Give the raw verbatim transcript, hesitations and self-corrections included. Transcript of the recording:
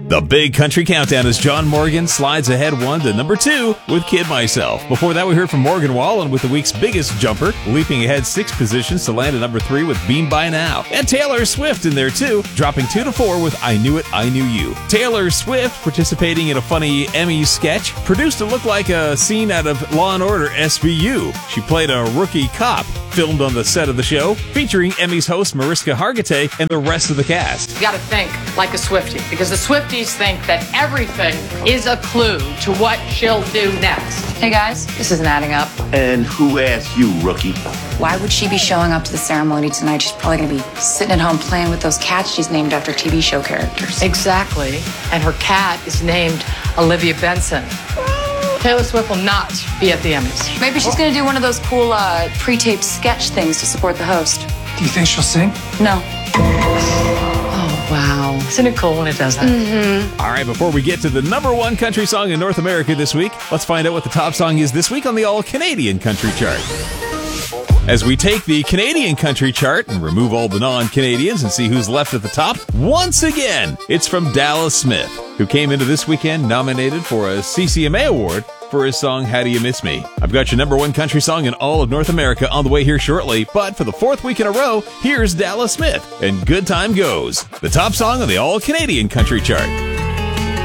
The Big Country Countdown as John Morgan slides ahead one to number two with Kid Myself. Before that, we heard from Morgan Wallen with the week's biggest jumper, leaping ahead six positions to land at number three with Beam By Now. And Taylor Swift in there too, dropping two to four with I Knew It, I Knew You. Taylor Swift participating in a funny Emmy sketch, produced to look like a scene out of Law and Order S V U. She played a rookie cop, filmed on the set of the show, featuring Emmys host Mariska Hargitay and the rest of the cast. You gotta think like a Swiftie, because the Swifties think that everything is a clue to what she'll do next. Hey guys, this isn't adding up. And who asked you, rookie? Why would she be showing up to the ceremony tonight? She's probably gonna be sitting at home playing with those cats she's named after T V show characters. Exactly. And her cat is named Olivia Benson. Taylor Swift will not be at the Emmys. Maybe she's gonna do one of those cool uh, pre-taped sketch things to support the host. Do you think she'll sing? No. Oh, wow. Isn't it cool when it does that? Mm-hmm. All right, before we get to the number one country song in North America this week, let's find out what the top song is this week on the All-Canadian Country Chart. As we take the Canadian country chart and remove all the non-Canadians and see who's left at the top, once again, it's from Dallas Smith, who came into this weekend nominated for a C C M A award for his song, How Do You Miss Me? I've got your number one country song in all of North America on the way here shortly, but for the fourth week in a row, here's Dallas Smith and Good Time Goes, the top song on the All-Canadian Country Chart.